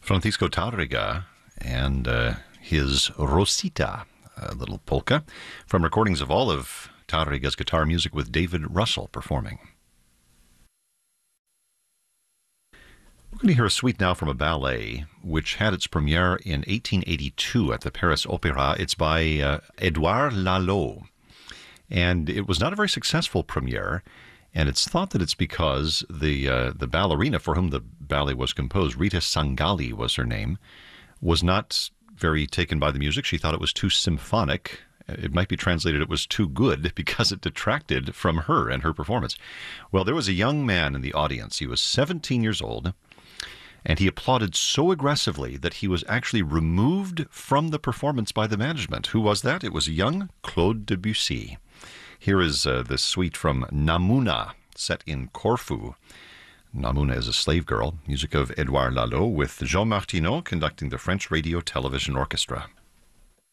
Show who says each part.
Speaker 1: Francisco Tárrega and his Rosita, a little polka, from recordings of all of Tárrega's guitar music with David Russell performing. We're going to hear a suite now from a ballet which had its premiere in 1882 at the Paris Opéra. It's by Édouard Lalo, and it was not a very successful premiere. And it's thought that it's because the ballerina for whom the ballet was composed, Rita Sangali was her name, was not very taken by the music. She thought it was too symphonic. It might be translated it was too good because it detracted from her and her performance. Well, there was a young man in the audience. He was 17 years old, and he applauded so aggressively that he was actually removed from the performance by the management. Who was that? It was young Claude Debussy. Here is this suite from Namuna, set in Corfu. Namuna is a slave girl, music of Édouard Lalo, with Jean Martineau conducting the French Radio Television Orchestra.